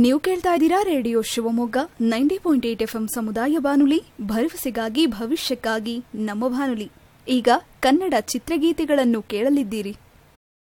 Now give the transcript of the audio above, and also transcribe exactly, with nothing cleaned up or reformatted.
ನೀವು ಕೇಳ್ತಾ ಇದ್ದೀರಾ radio Shivamogga ninety point eight F M ಸಮುದಾಯ ಬಾನುಲಿ, ಭರವಸೆಗಾಗಿ ಭವಿಷ್ಯಕ್ಕಾಗಿ ನಮ್ಮ ಬಾನುಲಿ. ಈಗ ಕನ್ನಡ ಚಿತ್ರಗೀತೆಗಳನ್ನು ಕೇಳಲಿದ್ದೀರಿ.